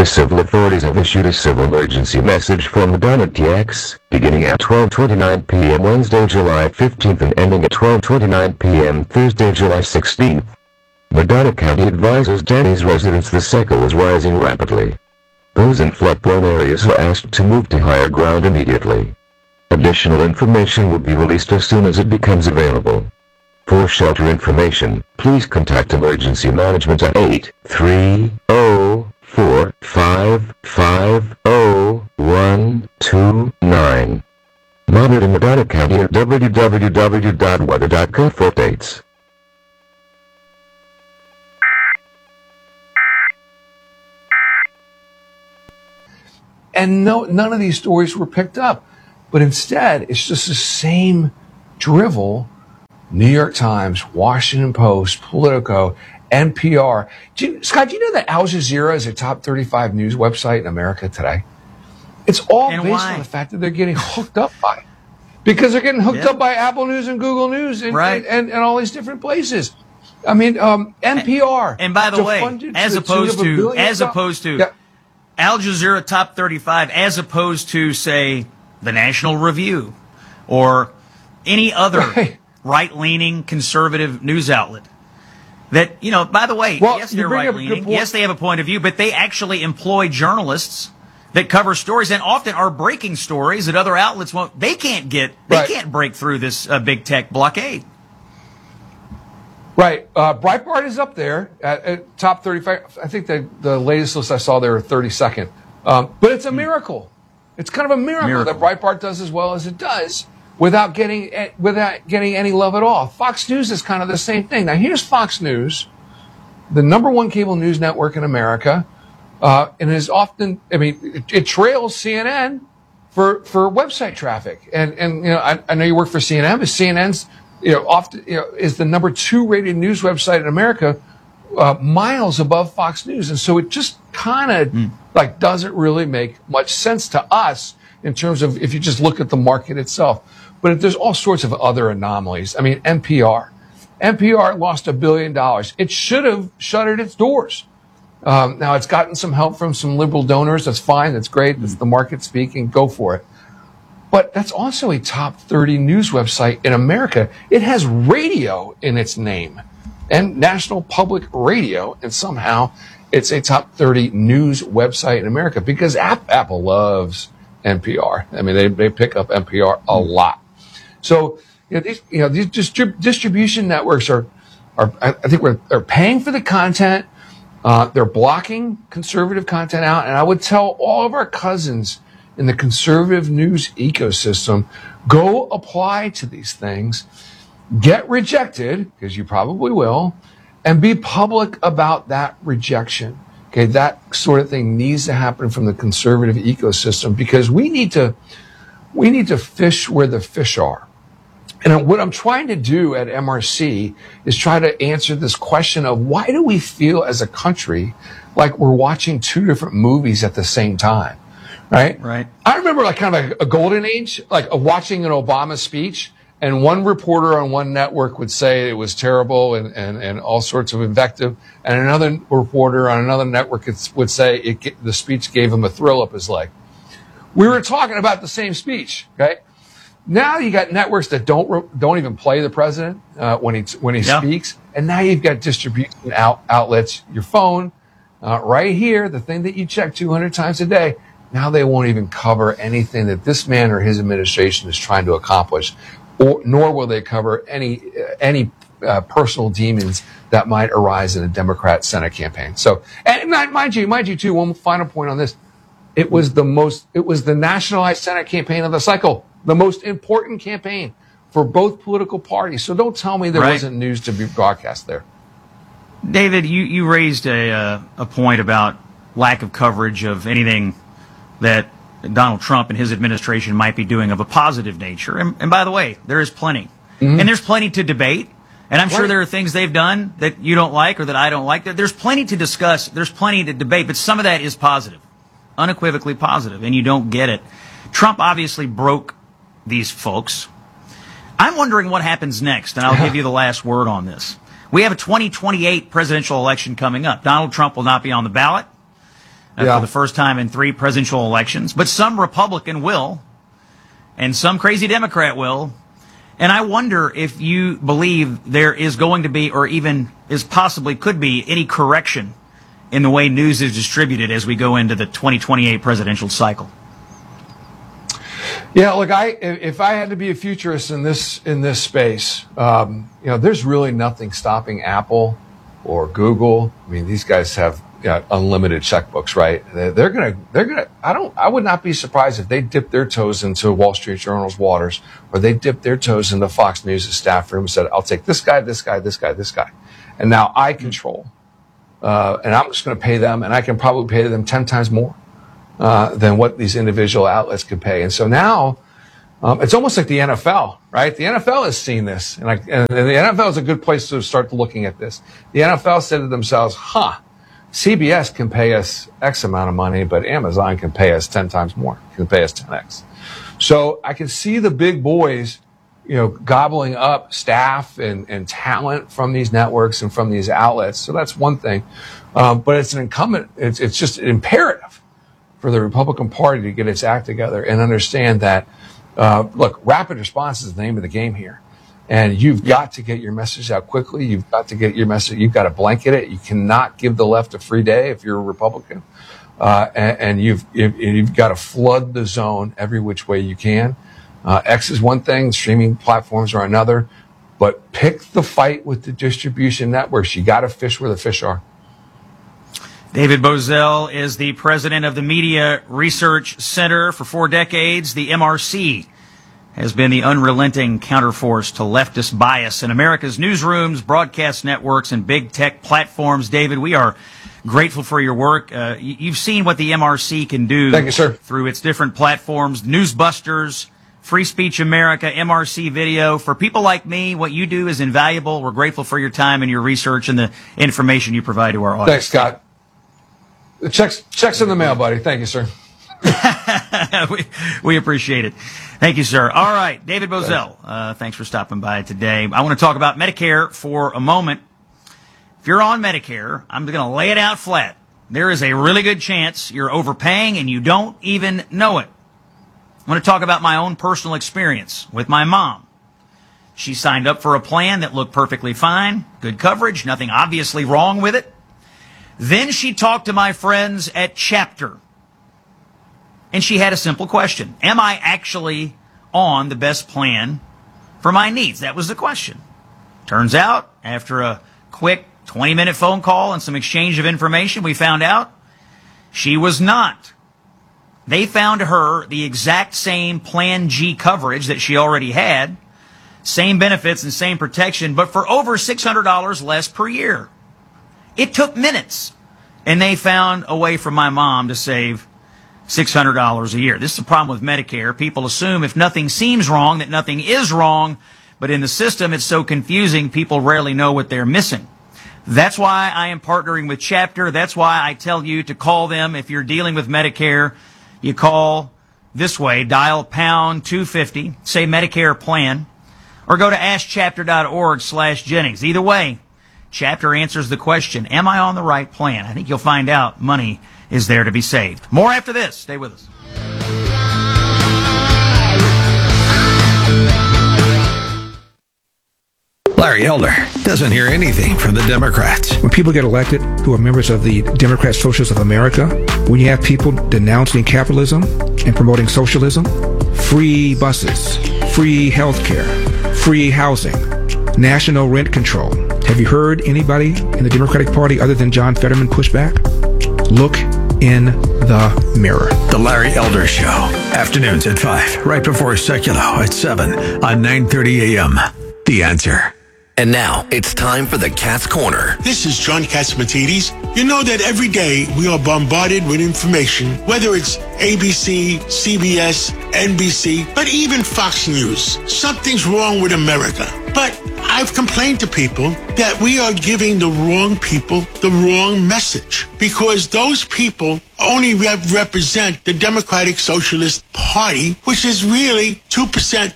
civil authorities have issued a civil emergency message for Madonna TX, beginning at 12:29 p.m. Wednesday, July 15th and ending at 12:29 p.m. Thursday, July 16th. Madonna County advises Denny's residents the cycle is rising rapidly. Those in flood-prone areas are asked to move to higher ground immediately. Additional information will be released as soon as it becomes available. For shelter information, please contact Emergency Management at 830-455-0129. Monitor Madonna County at www.weather.gov for updates. And no, none of these stories were picked up. But instead, it's just the same drivel. New York Times, Washington Post, Politico, NPR. Scott, do you know that Al Jazeera is a top 35 news website in America today? It's all based on the fact that they're getting hooked up by it. Because they're getting hooked up by Apple News and Google News and all these different places. I mean, NPR. And by the way, as opposed to Al Jazeera top 35, as opposed to, say, the National Review or any other right-leaning conservative news outlet. That, you know, by the way, yes, they're right-leaning. Yes, they have a point of view, but they actually employ journalists that cover stories and often are breaking stories that other outlets won't. They can't break through this big tech blockade. Right. Breitbart is up there at top 35. I think the latest list I saw there were 32nd. But it's a miracle. It's kind of a miracle that Breitbart does as well as it does without getting any love at all. Fox News is kind of the same thing. Now, here's Fox News, the number one cable news network in America, and is often, I mean, it trails CNN for website traffic. And you know, I know you work for CNN, but CNN's, you know, often, you know, is the number 2 rated news website in America, miles above Fox News. And so it just kind of like doesn't really make much sense to us in terms of if you just look at the market itself. But there's all sorts of other anomalies. I mean, NPR lost $1 billion. It should have shuttered its doors. Now it's gotten some help from some liberal donors. That's fine. That's great. That's the market speaking. Go for it. But that's also a top 30 news website in America. It has radio in its name and National Public Radio. And somehow it's a top 30 news website in America because Apple loves NPR. I mean, they pick up NPR a lot. So, these distribution networks are I think they're paying for the content. They're blocking conservative content out. And I would tell all of our cousins in the conservative news ecosystem, go apply to these things, get rejected, because you probably will, and be public about that rejection. Okay, that sort of thing needs to happen from the conservative ecosystem because we need to fish where the fish are. And what I'm trying to do at MRC is try to answer this question of why do we feel as a country like we're watching 2 different movies at the same time, right? Right. I remember like kind of a golden age, like of watching an Obama speech, and one reporter on one network would say it was terrible and all sorts of invective, and another reporter on another network would say the speech gave him a thrill up his leg. We were talking about the same speech, okay? Now you got networks that don't even play the president when he speaks, and now you've got distribution outlets, your phone, right here, the thing that you check 200 times a day. Now they won't even cover anything that this man or his administration is trying to accomplish, nor will they cover any personal demons that might arise in a Democrat Senate campaign. So, and mind you too, one final point on this. It was the nationalized Senate campaign of the cycle, the most important campaign for both political parties. So don't tell me there wasn't news to be broadcast there. David, you raised a point about lack of coverage of anything that Donald Trump and his administration might be doing of a positive nature. And by the way, there is plenty. Mm-hmm. And there's plenty to debate. And I'm sure there are things they've done that you don't like or that I don't like. There's plenty to discuss. There's plenty to debate. But some of that is positive, unequivocally positive, and you don't get it. Trump obviously broke these folks. I'm wondering what happens next, and I'll give you the last word on this. We have a 2028 presidential election coming up. Donald Trump will not be on the ballot. for the first time in 3 presidential elections, but some Republican will, and some crazy Democrat will. And I wonder if you believe there is going to be, or even is possibly could be, any correction in the way news is distributed as we go into the 2028 presidential cycle. Yeah, look, if I had to be a futurist in this space, there's really nothing stopping Apple or Google. I mean, these guys have unlimited checkbooks, right? They're gonna. I would not be surprised if they dip their toes into Wall Street Journal's waters, or they dip their toes into Fox News' staff room and said, "I'll take this guy, this guy, this guy, this guy," and now I control, and I'm just going to pay them, and I can probably pay them 10 times more than what these individual outlets could pay. And so now it's almost like the NFL, right? The NFL has seen this, and the NFL is a good place to start looking at this. The NFL said to themselves, CBS can pay us X amount of money, but Amazon can pay us 10 times more, can pay us 10X. So I can see the big boys, gobbling up staff and talent from these networks and from these outlets. So that's one thing. But it's an incumbent, it's just imperative for the Republican Party to get its act together and understand that, look, rapid response is the name of the game here. And you've got to get your message out quickly. You've got to get your message. You've got to blanket it. You cannot give the left a free day if you're a Republican. And you've got to flood the zone every which way you can. X is one thing. Streaming platforms are another. But pick the fight with the distribution networks. You got to fish where the fish are. David Boesel is the president of the Media Research Center. For 4 decades, the MRC has been the unrelenting counterforce to leftist bias in America's newsrooms, broadcast networks, and big tech platforms. David, we are grateful for your work. You've seen what the MRC can do. Thank you, sir. Through its different platforms, Newsbusters, Free Speech America, MRC Video. For people like me, what you do is invaluable. We're grateful for your time and your research and the information you provide to our audience. Thanks, Scott. The checks in the mail, buddy. Thank you, sir. we appreciate it. Thank you, sir. All right, David Boesel, thanks for stopping by today. I want to talk about Medicare for a moment. If you're on Medicare, I'm going to lay it out flat. There is a really good chance you're overpaying and you don't even know it. I want to talk about my own personal experience with my mom. She signed up for a plan that looked perfectly fine, good coverage, nothing obviously wrong with it. Then she talked to my friends at Chapter. And she had a simple question. Am I actually on the best plan for my needs? That was the question. Turns out, after a quick 20-minute phone call and some exchange of information, we found out she was not. They found her the exact same Plan G coverage that she already had, same benefits and same protection, but for over $600 less per year. It took minutes, and they found a way for my mom to save $600 a year. This is the problem with Medicare. People assume if nothing seems wrong, that nothing is wrong. But in the system, it's so confusing, people rarely know what they're missing. That's why I am partnering with Chapter. That's why I tell you to call them. If you're dealing with Medicare, you call this way, dial pound 250, say Medicare plan, or go to askchapter.org/Jennings. Either way, Chapter answers the question, am I on the right plan? I think you'll find out money is there to be saved. More after this. Stay with us. Larry Elder doesn't hear anything from the Democrats. When people get elected who are members of the Democrat Socialists of America, when you have people denouncing capitalism and promoting socialism, free buses, free health care, free housing, national rent control. Have you heard anybody in the Democratic Party other than John Fetterman push back? Look in the mirror. The Larry Elder Show. Afternoons at 5, right before Seculo at 7 on 9:30 a.m. The Answer. And now, it's time for the Cat's Corner. This is John Catsimatidis. You know that every day we are bombarded with information, whether it's ABC, CBS, NBC, but even Fox News. Something's wrong with America. But I've complained to people that we are giving the wrong people the wrong message, because those people only represent the Democratic Socialist Party, which is really 2%,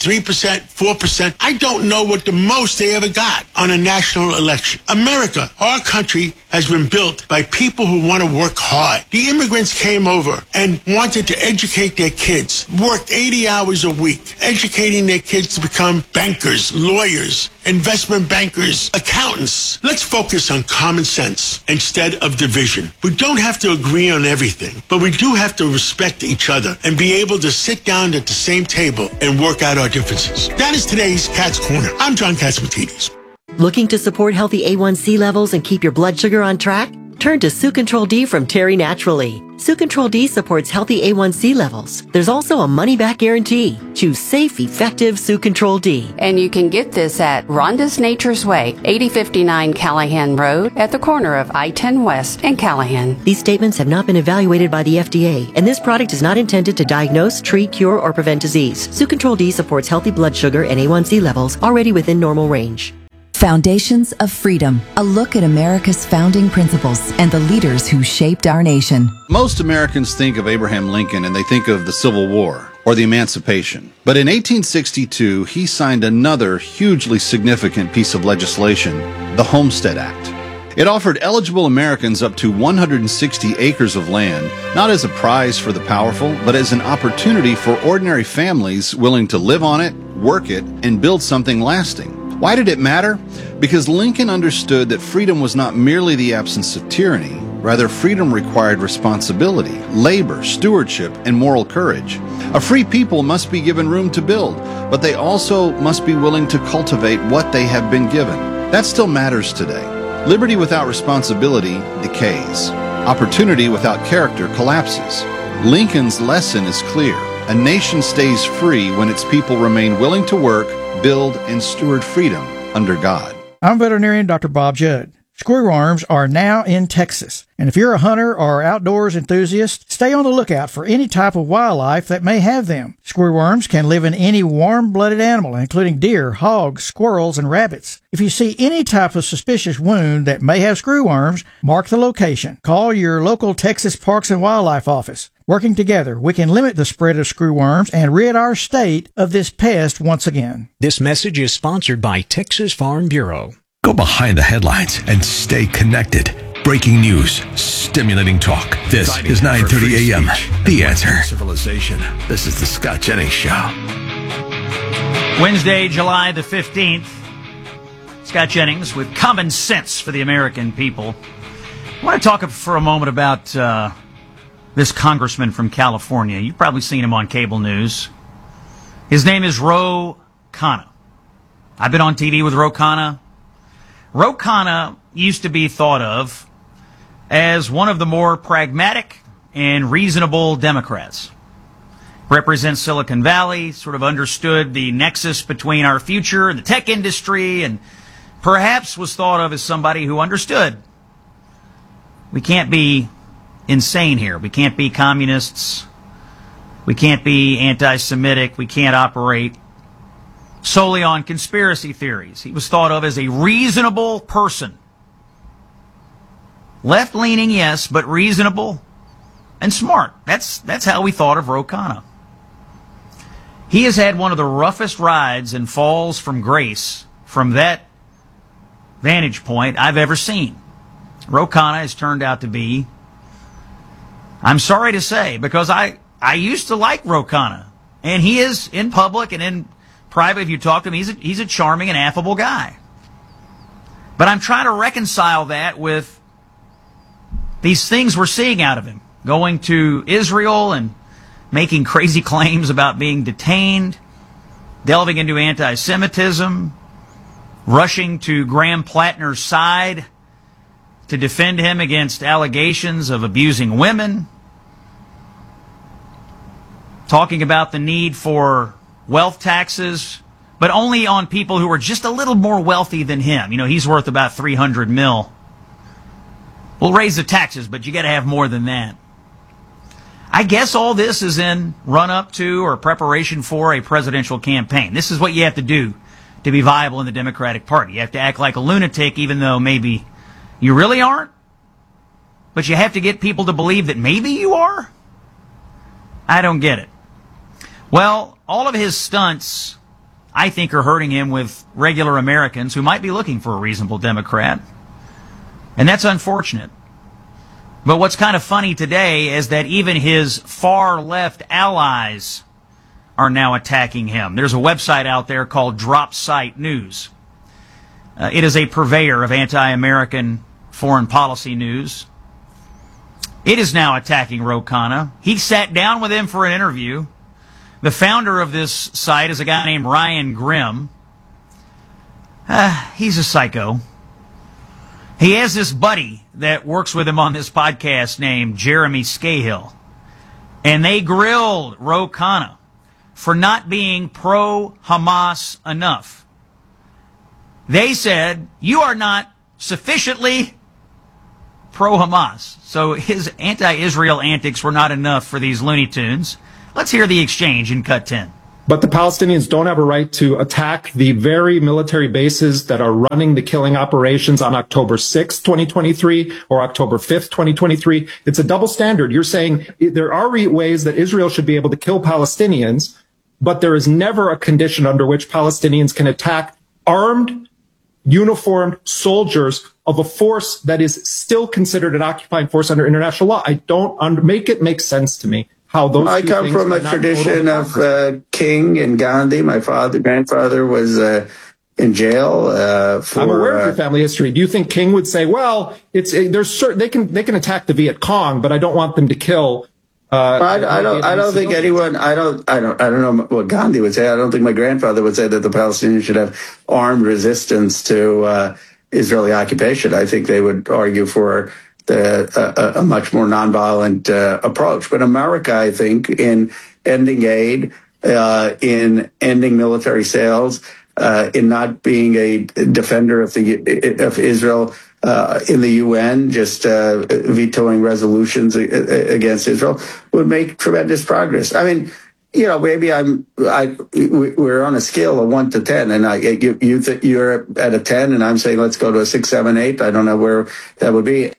3%, 4%. I don't know what the most they ever got on a national election. America, our country, has been built by people who want to work hard. The immigrants came over and wanted to educate their kids, worked 80 hours a week, educating their kids to become bankers, lawyers, investment bankers, accountants. Let's focus on common sense instead of division. We don't have to agree on everything, but we do have to respect each other and be able to sit down at the same table and work out our differences. That is today's Cat's Corner. I'm John Catsimatidis. Looking to support healthy A1C levels and keep your blood sugar on track? Turn to Sucontrol D from Terry Naturally. Sucontrol D supports healthy A1C levels. There's also a money-back guarantee. Choose safe, effective Sucontrol D. And you can get this at Rhonda's Nature's Way, 8059 Callahan Road, at the corner of I-10 West and Callahan. These statements have not been evaluated by the FDA, and this product is not intended to diagnose, treat, cure, or prevent disease. Sucontrol D supports healthy blood sugar and A1C levels already within normal range. Foundations of Freedom, a look at America's founding principles and the leaders who shaped our nation. Most Americans think of Abraham Lincoln and they think of the Civil War or the Emancipation. But in 1862, he signed another hugely significant piece of legislation, the Homestead Act. It offered eligible Americans up to 160 acres of land, not as a prize for the powerful, but as an opportunity for ordinary families willing to live on it, work it, and build something lasting. Why did it matter? Because Lincoln understood that freedom was not merely the absence of tyranny. Rather, freedom required responsibility, labor, stewardship, and moral courage. A free people must be given room to build, but they also must be willing to cultivate what they have been given. That still matters today. Liberty without responsibility decays. Opportunity without character collapses. Lincoln's lesson is clear. A nation stays free when its people remain willing to work, build, and steward freedom under God. I'm veterinarian Dr. Bob Judd. Screwworms are now in Texas, and if you're a hunter or outdoors enthusiast, stay on the lookout for any type of wildlife that may have them. Screwworms can live in any warm-blooded animal, including deer, hogs, squirrels, and rabbits. If you see any type of suspicious wound that may have screwworms, mark the location. Call your local Texas Parks and Wildlife office. Working together, we can limit the spread of screwworms and rid our state of this pest once again. This message is sponsored by Texas Farm Bureau. Go behind the headlines and stay connected. Breaking news, stimulating talk. This is 9:30 a.m. The Answer. Civilization. This is the Scott Jennings Show. Wednesday, July the 15th. Scott Jennings with common sense for the American people. I want to talk for a moment about this congressman from California. You've probably seen him on cable news. His name is Ro Khanna. I've been on TV with Ro Khanna. Ro Khanna used to be thought of as one of the more pragmatic and reasonable Democrats. Represents Silicon Valley, sort of understood the nexus between our future and the tech industry, and perhaps was thought of as somebody who understood we can't be insane here. We can't be communists. We can't be anti-Semitic. We can't operate solely on conspiracy theories. He was thought of as a reasonable person. Left-leaning, yes, but reasonable and smart. That's how we thought of Ro Khanna. He has had one of the roughest rides and falls from grace from that vantage point I've ever seen. Ro Khanna has turned out to be, I'm sorry to say, because I used to like Ro Khanna, and he is in public and in private. If you talk to him, he's a charming and affable guy. But I'm trying to reconcile that with these things we're seeing out of him, going to Israel and making crazy claims about being detained, delving into anti-Semitism, rushing to Graham Plattner's side to defend him against allegations of abusing women, talking about the need for wealth taxes, but only on people who are just a little more wealthy than him. You know, he's worth about $300 million. We'll raise the taxes, but you got to have more than that. I guess all this is in run-up to or preparation for a presidential campaign. This is what you have to do to be viable in the Democratic Party. You have to act like a lunatic, even though maybe you really aren't. but you have to get people to believe that maybe you are? I don't get it. Well, all of his stunts, I think, are hurting him with regular Americans who might be looking for a reasonable Democrat. And that's unfortunate. But what's kind of funny today is that even his far-left allies are now attacking him. There's a website out there called Drop Site News. It is a purveyor of anti-American foreign policy news. It is now attacking Ro Khanna. He sat down with him for an interview. The founder of this site is a guy named Ryan Grimm. He's a psycho. He has this buddy that works with him on this podcast named Jeremy Scahill. And they grilled Ro Khanna for not being pro-Hamas enough. They said, you are not sufficiently pro-Hamas. So his anti-Israel antics were not enough for these Looney Tunes. Let's hear the exchange in Cut 10. But the Palestinians don't have a right to attack the very military bases that are running the killing operations on October 6th, 2023, or October 5th, 2023. It's a double standard. You're saying there are ways that Israel should be able to kill Palestinians, but there is never a condition under which Palestinians can attack armed, uniformed soldiers of a force that is still considered an occupying force under international law. I don't make it make sense to me. How those I come from a tradition of King and Gandhi. My grandfather was in jail for. I'm aware of your family history. Do you think King would say, "Well, there's certain they can attack the Viet Cong, but I don't want them to kill." I don't think anyone. I don't know what Gandhi would say. I don't think my grandfather would say that the Palestinians should have armed resistance to Israeli occupation. I think they would argue for a much more nonviolent approach. But America, I think, in ending aid, in ending military sales, in not being a defender of Israel in the UN, just vetoing resolutions against Israel, would make tremendous progress. I mean, maybe we're on a scale of 1 to 10, and you're at a 10, and I'm saying let's go to a 6, 7, 8. I don't know where that would be.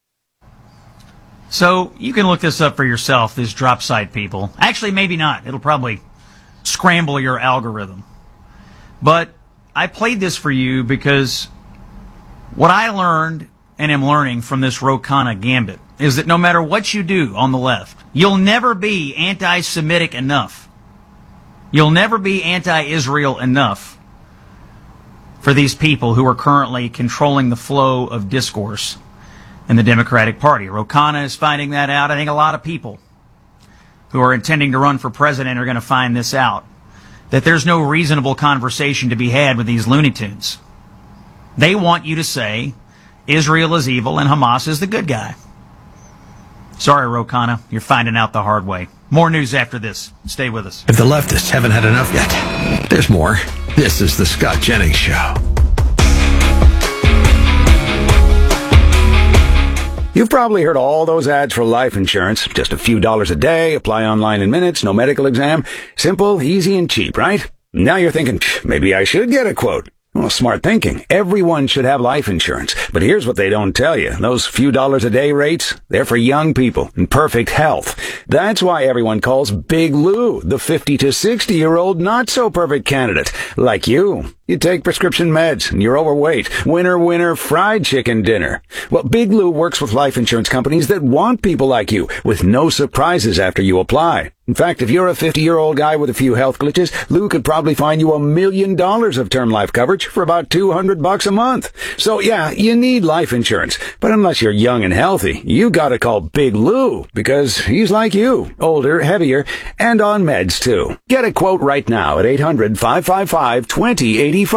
So you can look this up for yourself, these drop site people. Actually, maybe not. It'll probably scramble your algorithm. But I played this for you because what I learned and am learning from this Ro Khanna gambit is that no matter what you do on the left, you'll never be anti-Semitic enough. You'll never be anti-Israel enough for these people who are currently controlling the flow of discourse in the Democratic Party. Ro Khanna is finding that out. I think a lot of people who are intending to run for president are going to find this out, that there's no reasonable conversation to be had with these Looney Tunes. They want you to say Israel is evil and Hamas is the good guy. Sorry, Ro Khanna, you're finding out the hard way. More news after this. Stay with us. If the leftists haven't had enough yet, there's more. This is the Scott Jennings Show. You've probably heard all those ads for life insurance. Just a few dollars a day, apply online in minutes, no medical exam. Simple, easy, and cheap, right? Now you're thinking, maybe I should get a quote. Well, smart thinking. Everyone should have life insurance. But here's what they don't tell you. Those few dollars a day rates, they're for young people in perfect health. That's why everyone calls Big Lou the 50 to 60-year-old not-so-perfect candidate. Like you. You take prescription meds and you're overweight. Winner, fried chicken dinner. Well, Big Lou works with life insurance companies that want people like you with no surprises after you apply. In fact, if you're a 50-year-old guy with a few health glitches, Lou could probably find you $1 million of term life coverage for about $200 a month. So yeah, you need life insurance. But unless you're young and healthy, you gotta call Big Lou because he's like you, older, heavier, and on meds too. Get a quote right now at 800-555-2085.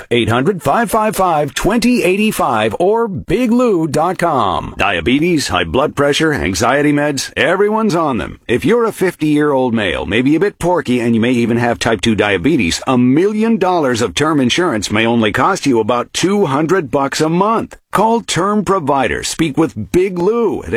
800-555-2085 or biglou.com. Diabetes, high blood pressure, anxiety meds, everyone's on them. If you're a 50-year-old male, maybe a bit porky, and you may even have type 2 diabetes, $1 million of term insurance may only cost you about $200 a month. Call Term Provider. Speak with Big Lou at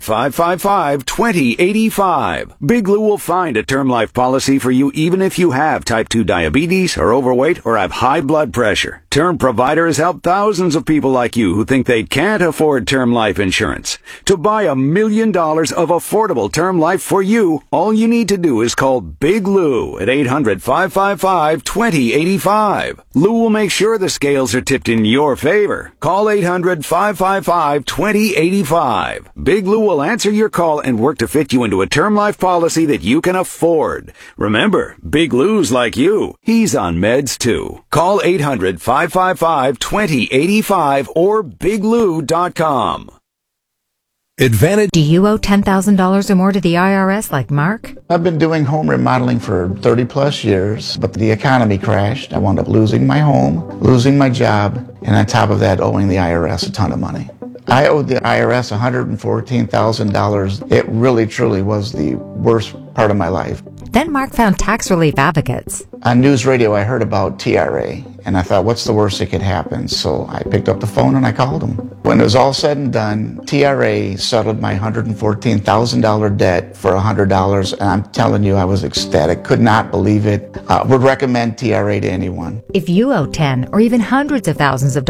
800-555-2085. Big Lou will find a term life policy for you even if you have type 2 diabetes, are overweight, or have high blood pressure. Term Provider has helped thousands of people like you who think they can't afford term life insurance. To buy $1 million of affordable term life for you, all you need to do is call Big Lou at 800-555-2085. Lou will make sure the scales are tipped in your favor. Call 800-555-2085. Big Lou will answer your call and work to fit you into a term life policy that you can afford. Remember, Big Lou's like you. He's on meds too. Call 800-555-2085 or biglou.com. Advantage. Do you owe $10,000 or more to the IRS like Mark? I've been doing home remodeling for 30 plus years, but the economy crashed. I wound up losing my home, losing my job, and on top of that, owing the IRS a ton of money. I owed the IRS $114,000. It really, truly was the worst part of my life. Then Mark found tax relief advocates. On news radio, I heard about TRA, and I thought, what's the worst that could happen? So I picked up the phone and I called them. When it was all said and done, TRA settled my $114,000 debt for $100, and I'm telling you, I was ecstatic. Could not believe it. Would recommend TRA to anyone. If you owe 10 or even hundreds of thousands of